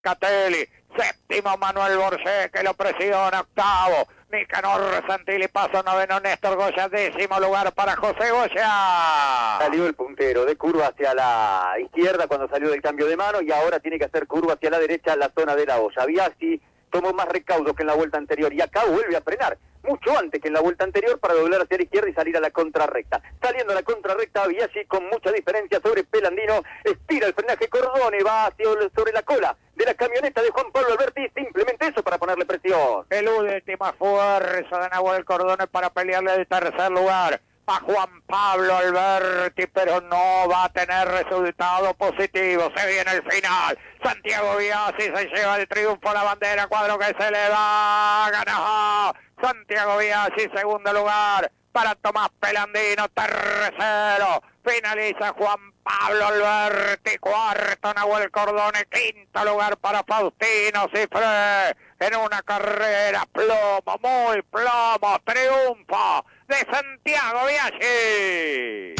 Catelli. Séptimo, Manuel Borges, que lo presiona. Octavo, Nicanor Santilli. Paso noveno, Néstor Goya. Décimo lugar para José Goya. Salió el puntero de curva hacia la izquierda cuando salió del cambio de mano y ahora tiene que hacer curva hacia la derecha en la zona de la olla. Biasi tomó más recaudo que en la vuelta anterior y acá vuelve a frenar mucho antes que en la vuelta anterior para doblar hacia la izquierda y salir a la contrarrecta. Saliendo a la contrarrecta, Biasi con mucha diferencia sobre Pelandino, estira el frenaje Cordone, va sobre la cola de la camioneta de Juan Pablo Alberti, simplemente eso para ponerle presión. El última fuerza de Nahuel Cordone para pelearle el tercer lugar a Juan Pablo Alberti, pero no va a tener resultado positivo. Se viene el final. Santiago Biasi se lleva el triunfo a la bandera, cuadro que se le va, ganó Santiago Biasi, segundo lugar para Tomás Pelandino, tercero finaliza Juan Pablo Alberti, cuarto Nahuel Cordone, quinto lugar para Faustino Cifré, en una carrera plomo, muy plomo, triunfo de Santiago Biasi.